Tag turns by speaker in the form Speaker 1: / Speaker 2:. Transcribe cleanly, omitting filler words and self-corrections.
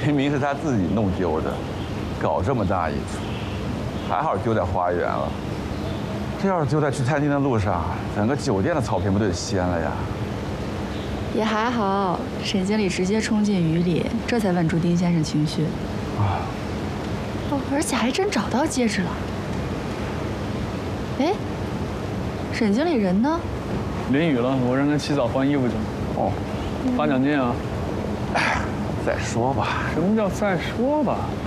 Speaker 1: 明明是他自己弄丢的，搞这么大一出，还好丢在花园了。这要是丢在去餐厅的路上，整个酒店的草坪不就得掀了呀？
Speaker 2: 也还好，沈经理直接冲进雨里，这才稳住丁先生情绪。
Speaker 1: 啊，
Speaker 2: 哦，而且还真找到戒指了。哎，沈经理人呢？
Speaker 3: 淋雨了，我让他起早换衣服去。
Speaker 1: 哦，
Speaker 3: 发奖金啊？
Speaker 1: 再说吧。
Speaker 3: 什么叫再说吧？